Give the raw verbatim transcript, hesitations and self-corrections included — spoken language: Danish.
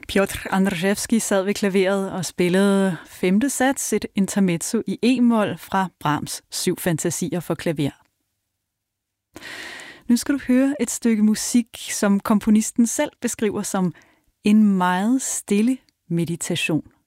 Piotr Andrzejewski sad ved klaveret og spillede femte sats, et intermezzo i e-mol fra Brahms' syv fantasier for klaver. Nu skal du høre et stykke musik, som komponisten selv beskriver som en meget stille meditation.